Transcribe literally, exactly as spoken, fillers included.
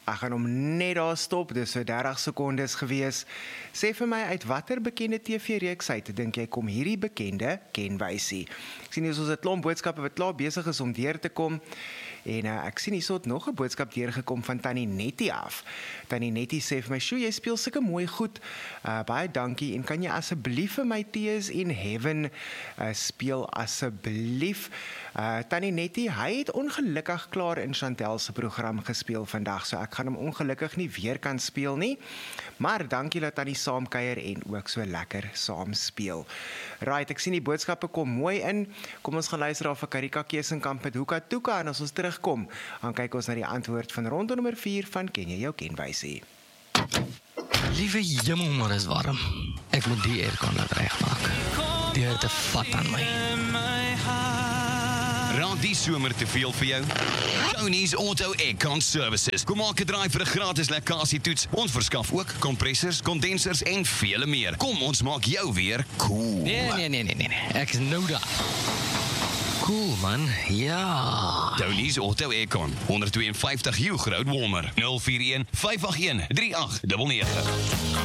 Ek gaan hom net daar stop, dis so dertig sekondes gewees. Sê vir my, uit watter bekende T V-reeks uit dink jy kom hierdie bekende Ken Wysie? Ek sien hier is ons 'n klomp boodskappe wat klaar besig is om deur te kom. En uh, ek sien hier het nog 'n boodskap deurgekom van Tannie Nettie af. Tannie Nettie sê vir my, "Sjoe, jy speel sulke mooi goed. Uh, baie dankie en kan jy asseblief vir my Tears in Heaven uh, speel asseblief?" Uh, Tannie Nettie, hy het ongelukkig klaar in Chantel se program gespeel vandag, so ek gaan hom ongelukkig nie weer kan speel nie. Maar dankie dat Tannie saamkuier en ook so lekker saam speel. Right, ek sien die boodskappe kom mooi in. Kom ons gaan luister af vir Karika Kesenkamp met Hoeka Toeka en as ons terugkom, dan kyk ons na die antwoord van ronde nommer vier van Ken jy jou Ken Wysie? Liewe jemmel, maar is warm. Ek moet die aircon laat regmaak. Die het te vat aan my. Raak die somer te veel vir jou? Tony's Auto Aircon Services. Kom maak 'n draai vir 'n gratis lekkasietoets. Ons verskaf ook kompressors, kondensers en vele meer. Kom, ons maak jou weer cool. Nee, nee, nee, nee, nee. Ek is nou daar. Cool, man. Ja. Tony's Auto Aircon. honderd twee en vyftig Hugh Road Walmer. nul vier een vyf agt een drie agt nege nege.